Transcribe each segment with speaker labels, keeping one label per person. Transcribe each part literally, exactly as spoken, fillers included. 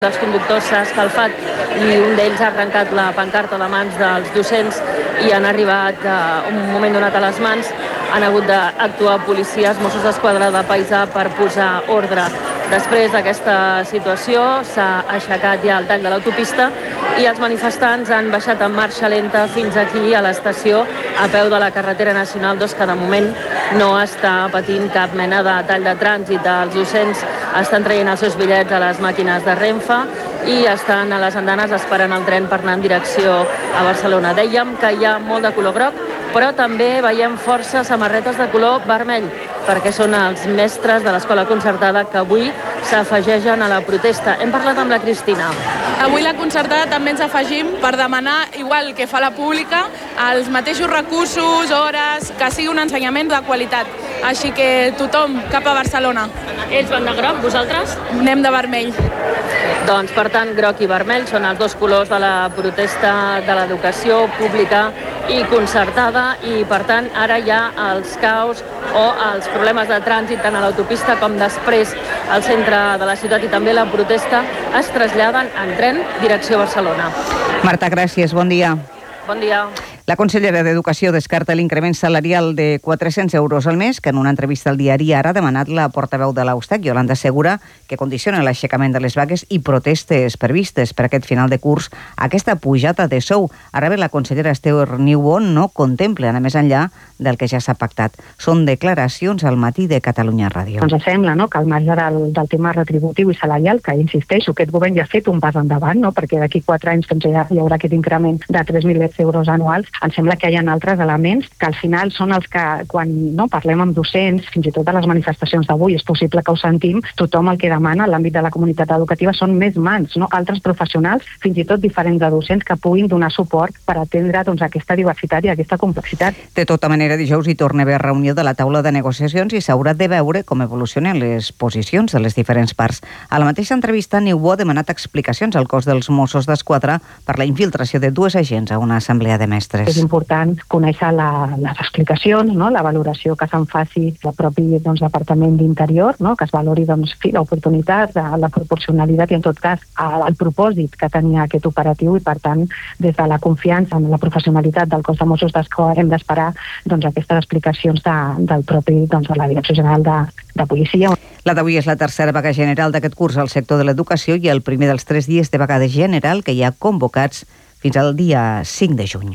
Speaker 1: dels conductors s'ha escalfat i un d'ells ha arrencat la pancarta de mans dels docents i han arribat a un moment donat a les mans. Han hagut d'actuar policies, Mossos d'Esquadra de paisà per posar ordre. Després d'aquesta situació s'ha aixecat ja el tall de l'autopista i els manifestants han baixat en marxa lenta fins aquí a l'estació a peu de la carretera nacional dos, que de moment no està patint cap mena de tall de trànsit. Els docents estan traient els seus bitllets a les màquines de Renfe i estan a les andanes esperant el tren per anar en direcció a Barcelona. Dèiem que hi ha molt de color groc, però també veiem força samarretes de color vermell, perquè són els mestres de l'escola concertada que avui s'afegeixen a la protesta. Hem parlat amb la Cristina.
Speaker 2: Avui la concertada també ens afegim per demanar, igual que fa la pública, els mateixos recursos, hores, que sigui un ensenyament de qualitat. Així que tothom cap a Barcelona.
Speaker 1: Ells van de groc, vosaltres?
Speaker 2: Anem de vermell.
Speaker 1: Doncs, per tant, groc i vermell són els dos colors de la protesta de l'educació pública i concertada i, per tant, ara hi ha els caos o els problemes de trànsit tant a l'autopista com després al centre de la ciutat, i també la protesta es traslladen en tren direcció a Barcelona.
Speaker 3: Marta, gràcies. Bon dia.
Speaker 1: Bon dia.
Speaker 3: La consellera d'Educació descarta l'increment salarial de quatre-cents euros al mes que en una entrevista al diari Ara ha demanat la portaveu de l'Eustec, Yolanda Segura, que condiciona l'aixecament de les vagues i protestes previstes per aquest final de curs. Aquesta pujada de sou, ara bé, la consellera Esther Niubó no contempla anar més enllà del que ja s'ha pactat. Són declaracions al matí de Catalunya Ràdio.
Speaker 4: Ens sembla, no?, que al marge del, del tema retributiu i salarial, que insisteixo, aquest govern ja ha fet un pas endavant, no?, perquè d'aquí quatre anys doncs, ja hi haurà aquest increment de tres mil euros anuals. Em sembla que hi ha altres elements que al final són els que, quan no parlem amb docents, fins i tot a les manifestacions d'avui, és possible que ho sentim, tothom el que demana en l'àmbit de la comunitat educativa són més mans, no? Altres professionals, fins i tot diferents de docents, que puguin donar suport per atendre doncs, aquesta diversitat i aquesta complexitat.
Speaker 3: De tota manera, dijous hi torna a haver reunió de la taula de negociacions i s'haurà de veure com evolucionen les posicions de les diferents parts. A la mateixa entrevista, Niubó ha demanat explicacions al cos dels Mossos d'Esquadra per la infiltració de dues agents a una assemblea de mestres.
Speaker 4: És important conèixer la, les explicacions, no? La valoració que se'n faci el propi doncs, Departament d'Interior, no? Que es valori doncs, l'oportunitat, la proporcionalitat i, en tot cas, el, el propòsit que tenia aquest operatiu i, per tant, des de la confiança en la professionalitat del cos de Mossos d'Esquadra hem d'esperar doncs, aquestes explicacions de, del propi, doncs, de la Direcció General de, de Policia.
Speaker 3: La d'avui és la tercera vaga general d'aquest curs al sector de l'educació i el primer dels tres dies de vaga general que hi ha convocats fins al dia cinc de juny.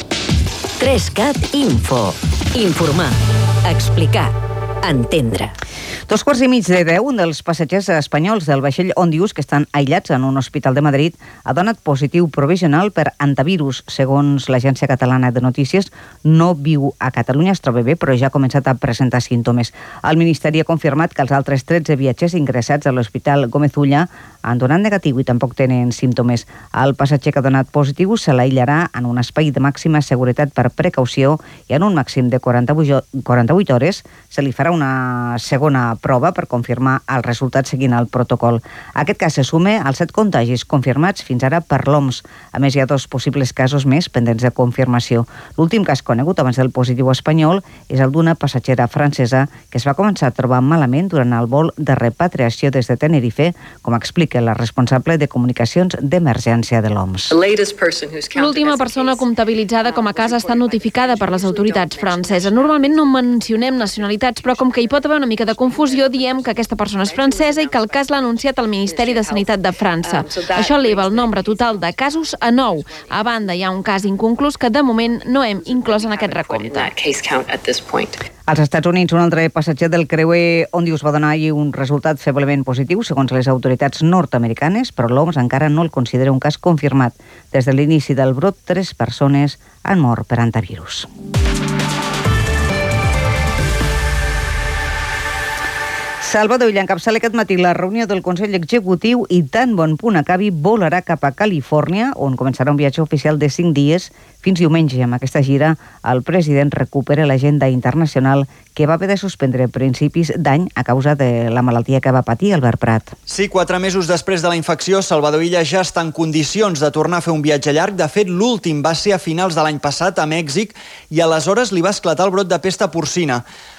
Speaker 5: tres cat Info. Informar, explicar, entendre.
Speaker 3: Dos quarts i mig de deu, un dels passatgers espanyols del vaixell Ondius, que estan aïllats en un hospital de Madrid, ha donat positiu provisional per antivirus. Segons l'Agència Catalana de Notícies, no viu a Catalunya, es troba bé, però ja ha començat a presentar símptomes. El Ministeri ha confirmat que els altres tretze viatgers ingressats a l'Hospital Gómez Ulla han donat negatiu i tampoc tenen símptomes. El passatger que ha donat positiu se l'aïllarà en un espai de màxima seguretat per precaució i en un màxim de quaranta-vuit hores se li farà una segona prova per confirmar el resultat seguint el protocol. Aquest cas se suma als set contagis confirmats fins ara per l'O M S. A més, hi ha dos possibles casos més pendents de confirmació. L'últim cas conegut abans del positiu espanyol és el d'una passatgera francesa que es va començar a trobar malament durant el vol de repatriació des de Tenerife, com explica la responsable de comunicacions d'emergència de l'O M S.
Speaker 6: L'última persona comptabilitzada com a cas està notificada per les autoritats franceses. Normalment no mencionem nacionalitats, però com que hi pot haver una mica de confusió, diem que aquesta persona és francesa i que el cas l'ha anunciat el Ministeri de Sanitat de França. Això eleva el nombre total de casos a nou. A banda, hi ha un cas inconclús que de moment no hem inclòs en aquest recompte.
Speaker 3: Als Estats Units, un altre passatger del creuer Ondius va donar ahir un resultat feblement positiu, segons les autoritats nord-americanes, però l'O M S encara no el considera un cas confirmat. Des de l'inici del brot, tres persones han mort per antivirus. Salvador Illa encapçala aquest matí la reunió del Consell Executiu i tan bon punt acabi volarà cap a Califòrnia, on començarà un viatge oficial de cinc dies fins diumenge. Amb aquesta gira, el president recupera l'agenda internacional que va haver de suspendre a principis d'any a causa de la malaltia que va patir Albert Prat.
Speaker 7: Sí, quatre mesos després de la infecció, Salvador Illa ja està en condicions de tornar a fer un viatge llarg. De fet, l'últim va ser a finals de l'any passat a Mèxic i aleshores li va esclatar el brot de pesta porcina.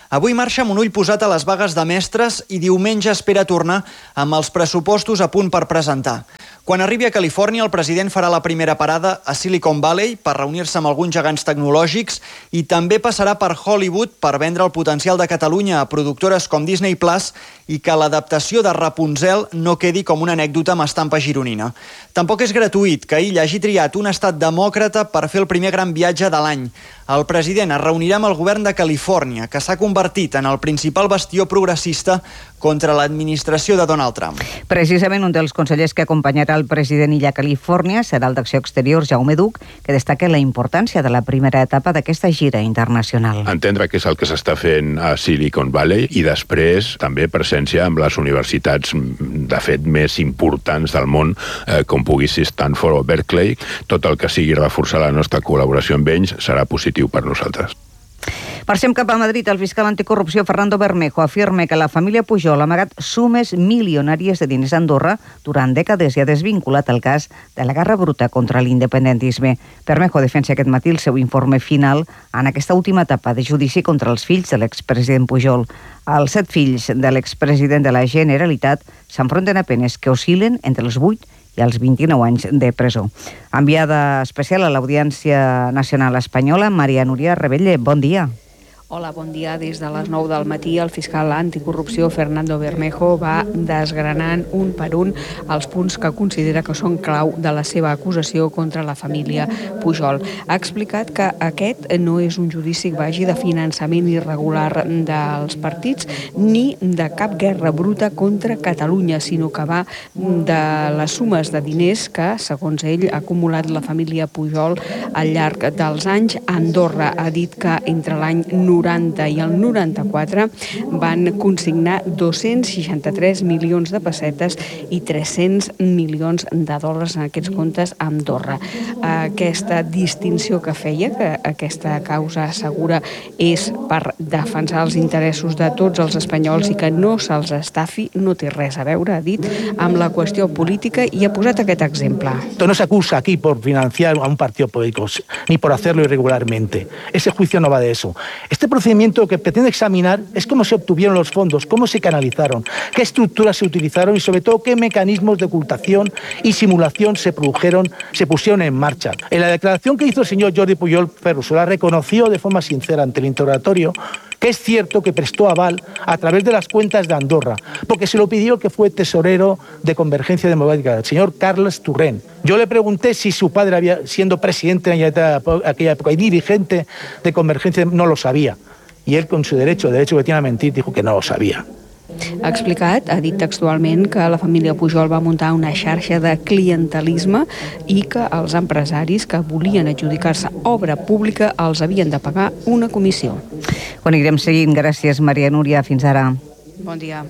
Speaker 7: Avui marxa amb un ull posat a les vagues de mestres i diumenge espera tornar amb els pressupostos a punt per presentar. Quan arribi a Califòrnia, el president farà la primera parada a Silicon Valley per reunir-se amb alguns gegants tecnològics i també passarà per Hollywood per vendre el potencial de Catalunya a productores com Disney Plus i que l'adaptació de Rapunzel no quedi com una anècdota amb estampa gironina. Tampoc és gratuït que ell hagi triat un estat demòcrata per fer el primer gran viatge de l'any. El president es reunirà amb el govern de Califòrnia, que s'ha convertit en el principal bastió progressista contra l'administració de Donald Trump.
Speaker 3: Precisament un dels consellers que acompanyarà el president illa Califòrnia serà el d'Acció Exterior, Jaume Duch, que destaca la importància de la primera etapa d'aquesta gira internacional.
Speaker 8: Entendre què és el que s'està fent a Silicon Valley i després també presència amb les universitats de fet més importants del món, eh, com pugui ser Stanford o Berkeley. Tot el que sigui reforçar la nostra col·laboració amb ells serà positiu per nosaltres.
Speaker 3: Marxem cap a Madrid. El fiscal anticorrupció Fernando Bermejo afirma que la família Pujol ha amagat sumes milionàries de diners a Andorra durant dècades i ha desvinculat el cas de la guerra bruta contra l'independentisme. Bermejo defensa aquest matí el seu informe final en aquesta última etapa de judici contra els fills de l'expresident Pujol. Els set fills de l'expresident de la Generalitat s'enfronten a penes que oscil·len entre els vuit i als vint-i-nou anys de presó. Enviada especial a l'Audiència Nacional Espanyola, Maria Núria Rebelle, bon dia.
Speaker 9: Hola, bon dia. Des de les nou del matí, el fiscal anticorrupció Fernando Bermejo va desgranant un per un els punts que considera que són clau de la seva acusació contra la família Pujol. Ha explicat que aquest no és un judici que vagi de finançament irregular dels partits ni de cap guerra bruta contra Catalunya, sinó que va de les sumes de diners que, segons ell, ha acumulat la família Pujol al llarg dels anys. Andorra ha dit que entre l'any noranta i el noranta-quatre van consignar dos-cents seixanta-tres milions de pessetes i tres-cents milions de dòlars en aquests comptes a Andorra. Aquesta distinció que feia, que aquesta causa segura és per defensar els interessos de tots els espanyols i que no se'ls estafi, no té res a veure, ha dit, amb la qüestió política i ha posat aquest exemple.
Speaker 10: No se acusa aquí por financiar a un partido político, ni por hacerlo irregularmente. Ese juicio no va de eso. Este procedimiento lo que pretende examinar es cómo se obtuvieron los fondos, cómo se canalizaron, qué estructuras se utilizaron y sobre todo qué mecanismos de ocultación y simulación se produjeron, se pusieron en marcha. En la declaración que hizo el señor Jordi Pujol Ferrusola reconoció de forma sincera ante el interrogatorio que es cierto que prestó aval a través de las cuentas de Andorra, porque se lo pidió el que fue tesorero de Convergencia Democrática, el señor Carles Torrent. Yo le pregunté si su padre, había, siendo presidente en aquella época y dirigente de Convergencia, no lo sabía. Y él, con su derecho, el derecho que tiene a mentir, dijo que no lo sabía.
Speaker 9: Ha explicat, ha dit textualment, que la família Pujol va muntar una xarxa de clientelisme i que els empresaris que volien adjudicar-se obra pública els havien de pagar una comissió.
Speaker 3: Ho anirem seguint. Gràcies, Maria Núria. Fins ara.
Speaker 9: Bon dia.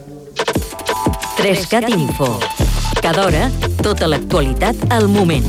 Speaker 5: Trescat Info. Cada hora, tota l'actualitat al moment.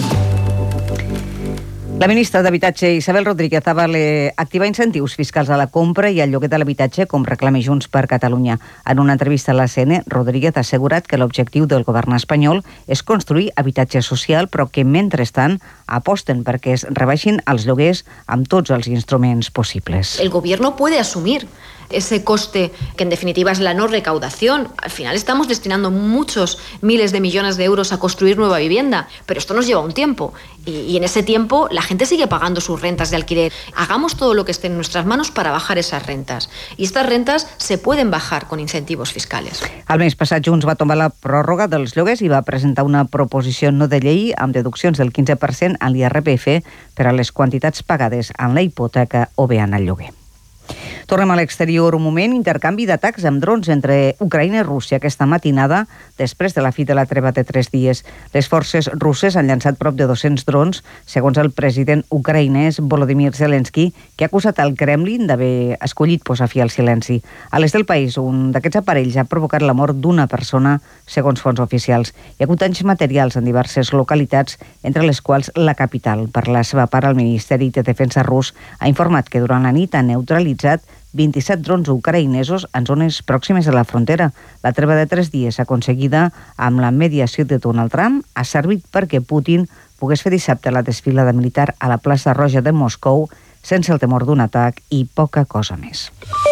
Speaker 3: La ministra d'Habitatge, Isabel Rodríguez Abale, activa incentius fiscals a la compra i al lloguer de l'habitatge com reclama Junts per Catalunya. En una entrevista a l'A C N, Rodríguez ha assegurat que l'objectiu del govern espanyol és construir habitatge social, però que, mentrestant, aposten perquè es rebaixin els lloguers amb tots els instruments possibles.
Speaker 11: El gobierno puede asumir ese coste que en definitiva es la no recaudación. Al final estamos destinando muchos miles de millones de euros a construir nueva vivienda, pero esto nos lleva un tiempo y, y en ese tiempo la gente sigue pagando sus rentas de alquiler. Hagamos todo lo que esté en nuestras manos para bajar esas rentas y estas rentas se pueden bajar con incentivos fiscales.
Speaker 3: El mes passat Junts va tombar la pròrroga dels lloguers i va presentar una proposició no de llei amb deduccions del quinze per cent en l'I R P F per a les quantitats pagades en la hipoteca o bé en el lloguer. Tornem a l'exterior un moment. Intercanvi d'atacs amb drons entre Ucraïna i Rússia aquesta matinada, després de la fi de la treva de tres dies. Les forces russes han llançat prop de dos-cents drons, segons el president ucraïnès Volodymyr Zelensky, que ha acusat el Kremlin d'haver escollit posar fi al silenci. A l'est del país, un d'aquests aparells ha provocat la mort d'una persona, segons fonts oficials. Hi ha hagut danys materials en diverses localitats, entre les quals la capital. Per la seva part, el Ministeri de Defensa rus ha informat que durant la nit ha neutralitzat vint-i-set drons ucraïnesos en zones pròximes a la frontera. La treva de tres dies aconseguida amb la mediació de Donald Trump ha servit perquè Putin pogués fer dissabte la desfilada militar a la plaça Roja de Moscou sense el temor d'un atac i poca cosa més.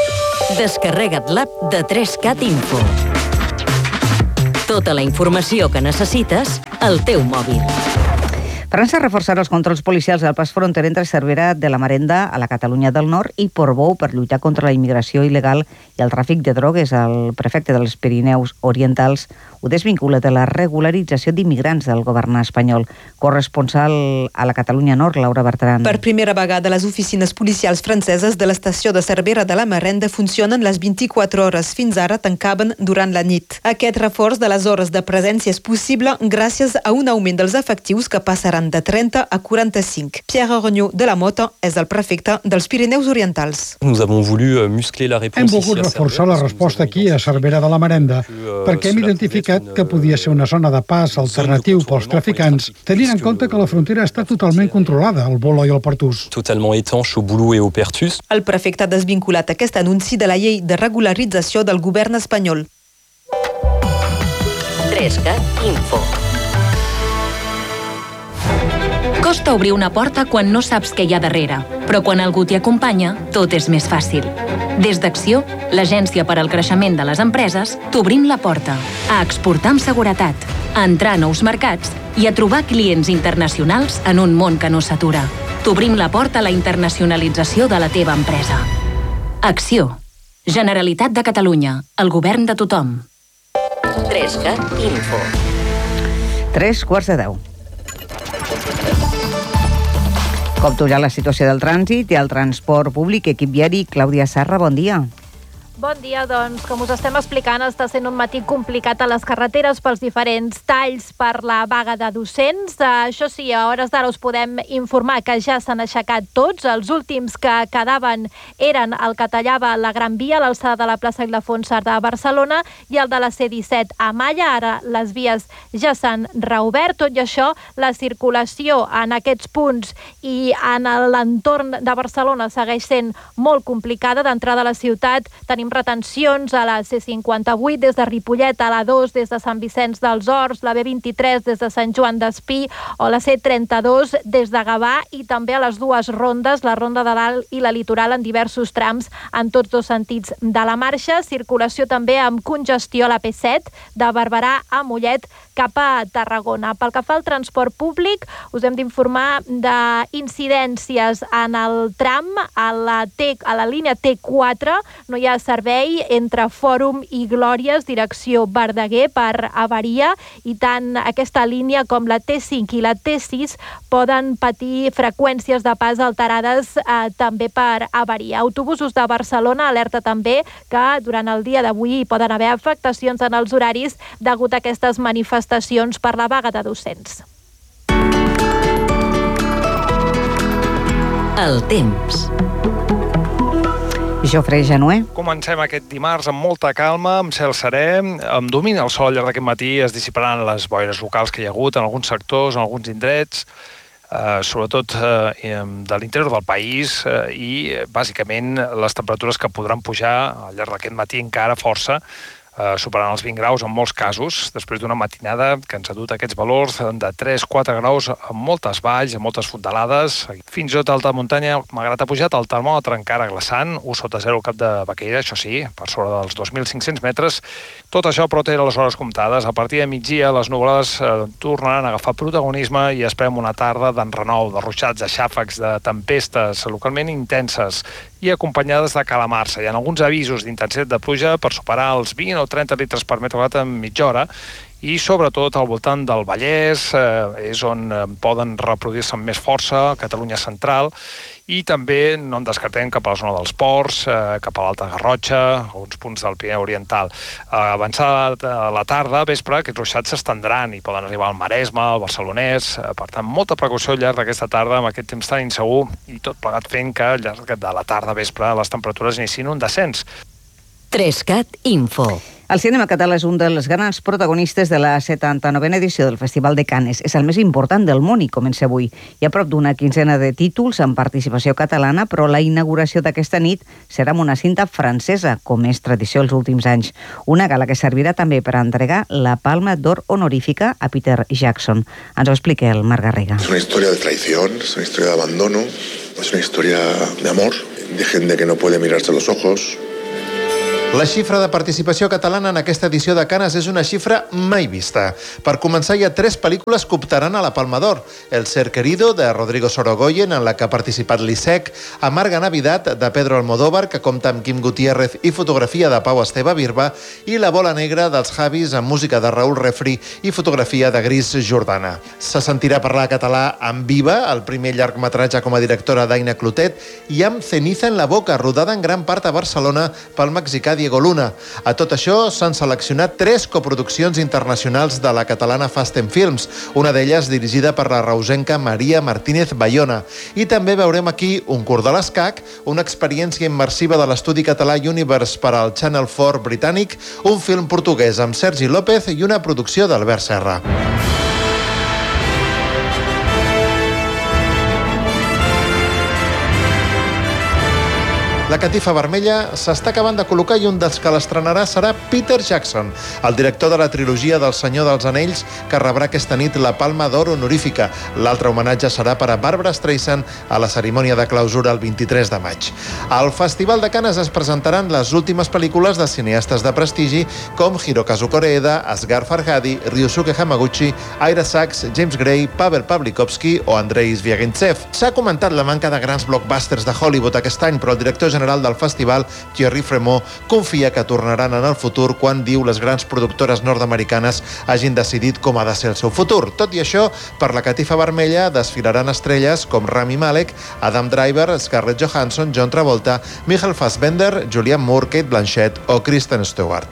Speaker 5: Descarrega't l'app de tres cat Info. Tota la informació que necessites al teu mòbil.
Speaker 3: França reforçarà els controls policials al pas fronterer entre Cervera de la Marenda a la Catalunya del Nord i Portbou per lluitar contra la immigració il·legal i el tràfic de drogues. El prefecte dels Pirineus Orientals ho desvincula de la regularització d'immigrants del govern espanyol. Corresponsal a la Catalunya Nord, Laura Bertran.
Speaker 12: Per primera vegada, les oficines policials franceses de l'estació de Cervera de la Marenda funcionen les vint-i-quatre hores. Fins ara tancaven durant la nit. Aquest reforç de les hores de presència és possible gràcies a un augment dels efectius que passaran de trenta a quaranta-cinc. Pierre Rognou de la Mota és el prefecte dels Pirineus Orientals.
Speaker 13: Nous avons voulu muscler la réponse.
Speaker 14: Hem volgut reforçar la resposta aquí a Cervera de la Marenda perquè hem identificat que podia ser una zona de pas alternatiu pels traficants, tenint en compte que la frontera està totalment controlada, al Bolo i al Pertús.
Speaker 13: Totalement étanche au Boulot et au Pertus.
Speaker 12: El prefecte ha desvinculat aquest anunci de la llei de regularització del govern espanyol.
Speaker 5: tres cat Info.
Speaker 15: Costa obrir una porta quan no saps què hi ha darrere, però quan algú t'hi acompanya, tot és més fàcil. Des d'Acció, l'agència per al creixement de les empreses, t'obrim la porta a exportar amb seguretat, a entrar a nous mercats i a trobar clients internacionals en un món que no s'atura. T'obrim la porta a la internacionalització de la teva empresa. Acció. Generalitat de Catalunya. El govern de tothom.
Speaker 5: tres cat Info.
Speaker 3: Tres quarts de deu. Com tu ja la situació del trànsit i el transport públic, equip viari, Clàudia Serra, bon dia.
Speaker 16: Bon dia, doncs, com us estem explicant, està sent un matí complicat a les carreteres pels diferents talls per la vaga de docents. Això sí, a hores d'ara us podem informar que ja s'han aixecat tots. Els últims que quedaven eren el que tallava la Gran Via a l'alçada de la plaça Ildefons Cerdà a Barcelona i el de la C disset a Malla. Ara les vies ja s'han reobert. Tot i això, la circulació en aquests punts i en l'entorn de Barcelona segueix sent molt complicada. D'entrada a la ciutat tenim retencions a la C cinquanta-vuit des de Ripollet, a la dos des de Sant Vicenç dels Horts, la B vint-i-tres des de Sant Joan d'Espí o la C trenta-dos des de Gavà i també a les dues rondes, la Ronda de Dalt i la Litoral en diversos trams en tots dos sentits de la marxa. Circulació també amb congestió a la P set de Barberà a Mollet cap a Tarragona. Pel que fa al transport públic, us hem d'informar d'incidències en el tram a la, T, a la línia T quatre. No hi ha servei entre Fòrum i Glòries, direcció Verdaguer, per avaria, i tant aquesta línia com la T cinc i la T sis poden patir freqüències de pas alterades eh, també per avaria. Autobusos de Barcelona alerta també que durant el dia d'avui hi poden haver afectacions en els horaris degut a aquestes manifestacions per la vaga de docents.
Speaker 5: El temps.
Speaker 3: Jofre Janué.
Speaker 17: Comencem aquest dimarts amb molta calma, amb cel serè, amb domini el sol al llarg d'aquest matí, es dissiparan les boires locals que hi ha hagut en alguns sectors, en alguns indrets, eh, sobretot eh, de l'interior del país, eh, i bàsicament les temperatures que podran pujar al llarg d'aquest matí encara força, eh, superant els vint graus en molts casos, després d'una matinada que ens ha dut aquests valors de tres a quatre graus en moltes valls, en moltes fondalades. Fins i tot a alta muntanya, malgrat ha pujat el termòmetre encara glaçant, u sota zero al cap de Baqueira, això sí, per sobre dels dos mil cinc-cents metres. Tot això, però, té les hores comptades. A partir de migdia, les nuvolades eh, tornaran a agafar protagonisme i esperem una tarda d'enrenou, de ruixats, de xàfecs, de tempestes localment intenses i acompanyades de calamarsa. Hi ha alguns avisos d'intensitat de pluja per superar els vint o trenta litres per metre quadrat en mitja hora, i sobretot al voltant del Vallès eh, és on eh, poden reproduir-se amb més força, Catalunya central, i també no en descartem cap a la zona dels ports, eh, cap a l'Alta Garrotxa, alguns punts del Pirineu Oriental. Eh, avançada la tarda, vespre, aquests ruixats s'estendran i poden arribar al Maresme, al Barcelonès. Eh, per tant, molta precaució al llarg d'aquesta tarda amb aquest temps tan insegur, i tot plegat fent que al llarg de la tarda, vespre, les temperatures inicien un descens.
Speaker 5: tres cat Info.
Speaker 3: El cinema català és un dels grans protagonistes de la setanta-novena edició del Festival de Canes. És el més important del món i comença avui. Hi ha prop d'una quinzena de títols amb participació catalana, però la inauguració d'aquesta nit serà amb una cinta francesa, com és tradició els últims anys. Una gala que servirà també per entregar la Palma d'Or honorífica a Peter Jackson. Ens ho explica el Marc Garriga.
Speaker 18: És una història de traición, es una història de abandono, es una història de amor, de gente que no puede mirarse a los ojos,
Speaker 19: La xifra de participació catalana en aquesta edició de Canes és una xifra mai vista. Per començar, hi ha tres pel·lícules que optaran a la Palma d'Or. El Ser Querido, de Rodrigo Sorogoyen, en la que ha participat l'Isec, Amarga Navidad, de Pedro Almodóvar, que compta amb Quim Gutiérrez i fotografia de Pau Esteve Birba, i La Bola Negra, dels Javis, amb música de Raül Refri i fotografia de Gris Jordana. Se sentirà parlar català amb Viva, el primer llargmetratge com a directora d'Aina Clotet, i amb Ceniza en la boca, rodada en gran part a Barcelona pel mexicà Diego Luna. A tot això s'han seleccionat tres coproduccions internacionals de la catalana Fasten Films, una d'elles dirigida per la reusenca Maria Martínez Bayona. I també veurem aquí Un curt de l'escac, una experiència immersiva de l'estudi català Universe per al Channel quatre britànic, un film portuguès amb Sergi López i una producció d'Albert Serra. La catifa vermella s'està acabant de col·locar i un dels que l'estrenarà serà Peter Jackson, el director de la trilogia del Senyor dels Anells, que rebrà aquesta nit la Palma d'Or honorífica. L'altre homenatge serà per a Barbra Streisand a la cerimònia de clausura el vint-i-tres de maig. Al Festival de Canes es presentaran les últimes pel·lícules de cineastes de prestigi com Hirokazu Koreeda, Asghar Farhadi, Ryusuke Hamaguchi, Ira Sachs, James Gray, Pavel Pawlikowski o Andrei Zvyagintsev. S'ha comentat la manca de grans blockbusters de Hollywood aquest any, però el director general del festival, Thierry Fremont, confia que tornaran en el futur quan, diu, les grans productores nord-americanes hagin decidit com ha de ser el seu futur. Tot i això, per la catifa vermella desfilaran estrelles com Rami Malek, Adam Driver, Scarlett Johansson, John Travolta, Michael Fassbender, Julianne Moore, Cate Blanchett o Kristen Stewart.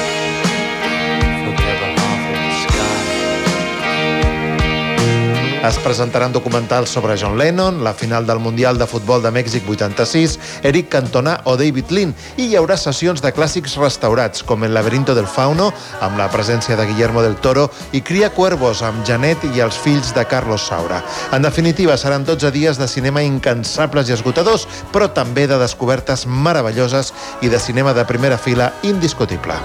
Speaker 19: Es presentaran documentals sobre John Lennon, la final del Mundial de Futbol de Mèxic vuitanta-sis, Eric Cantona o David Lean, i hi haurà sessions de clàssics restaurats, com El laberinto del fauno, amb la presència de Guillermo del Toro, i Cria Cuervos, amb Janet i els fills de Carlos Saura. En definitiva, seran dotze dies de cinema incansables i esgotadors, però també de descobertes meravelloses i de cinema de primera fila indiscutible.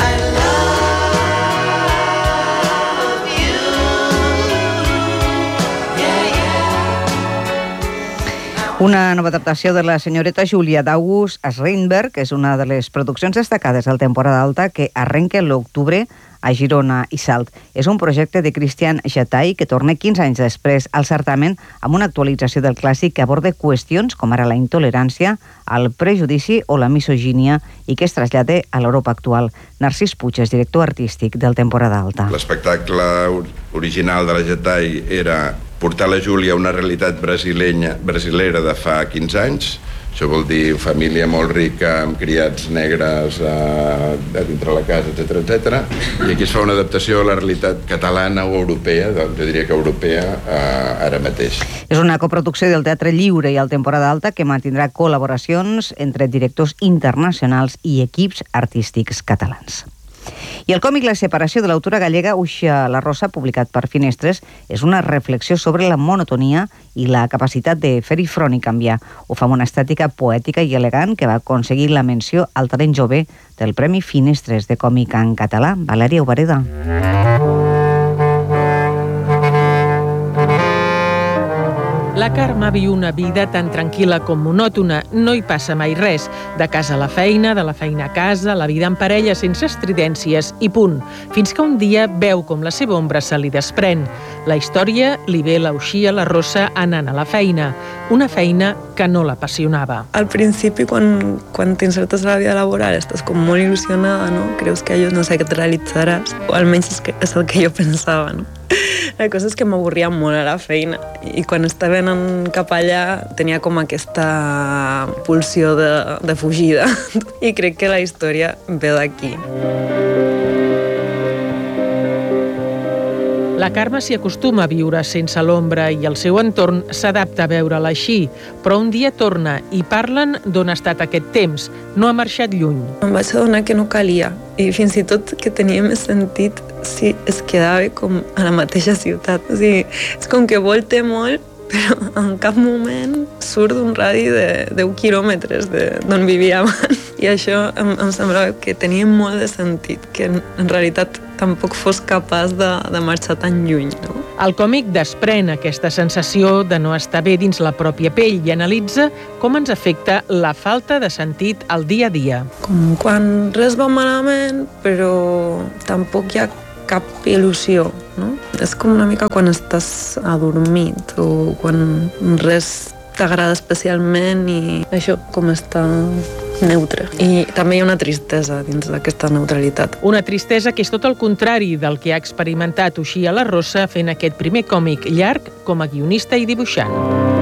Speaker 3: Una nova adaptació de La senyoreta Júlia d'August Strindberg és una de les produccions destacades al temporada alta que arrenca l'octubre a Girona i Salt. És un projecte de Christian Jatay que torna quinze anys després al certamen amb una actualització del clàssic que aborda qüestions com ara la intolerància, el prejudici o la misogínia i que es trasllada a l'Europa actual. Narcís Puig és director artístic del temporada alta.
Speaker 20: L'espectacle original de la Jatay era portar la Júlia a una realitat brasilenya, brasilera de fa quinze anys. Això vol dir família molt rica, amb criats negres a, a dintre la casa, etcètera, etcètera. I aquí es fa una adaptació a la realitat catalana o europea, jo diria que europea, eh, ara mateix.
Speaker 3: És una coproducció del Teatre Lliure i el Temporada Alta que mantindrà col·laboracions entre directors internacionals i equips artístics catalans. I el còmic La separació de l'autora gallega Uxa La Rosa, publicat per Finestres, és una reflexió sobre la monotonia i la capacitat de fer-hi front i canviar. Ho fa amb una estètica poètica i elegant que va aconseguir la menció al talent jove del Premi Finestres de còmic en català. Valèria Obareda.
Speaker 21: La Carme viu una vida tan tranquil·la com monòtona, no hi passa mai res. De casa a la feina, de la feina a casa, la vida en parella sense estridències i punt. Fins que un dia veu com la seva ombra se li desprèn. La història li ve l'Uxia La Rosa anant a la feina, una feina que no l'apassionava.
Speaker 22: Al principi, quan, quan t'insertes a la vida laboral, estàs com molt il·lusionada, no? Creus que allò, no sé, que et realitzaràs, o almenys és, que, és el que jo pensava, no? La cosa és que m'avorria molt a la feina i quan estava anant cap allà tenia com aquesta pulsió de, de fugida i crec que la història ve d'aquí.
Speaker 21: La Carme s'hi acostuma a viure sense l'ombra i el seu entorn s'adapta a veure-la així, però un dia torna i parlen d'on ha estat aquest temps. No ha marxat lluny.
Speaker 22: Em vaig adonar que no calia i fins i tot que tenia més sentit si es quedava com a la mateixa ciutat. O sigui, és com que volte molt, però en cap moment surt d'un radi de deu quilòmetres d'on vivia abans. I això em, em semblava que tenia molt de sentit, que en, en realitat tampoc fos capaç de, de marxar tan lluny, no?
Speaker 21: El còmic desprèn aquesta sensació de no estar bé dins la pròpia pell i analitza com ens afecta la falta de sentit al dia a dia.
Speaker 22: Com quan res va malament, però tampoc hi ha cap il·lusió, no? És com una mica quan estàs adormit o quan res t'agrada especialment i això com està neutre. I també hi ha una tristesa dins d'aquesta neutralitat.
Speaker 21: Una tristesa que és tot el contrari del que ha experimentat Uxia La Rosa fent aquest primer còmic llarg com a guionista i dibuixant.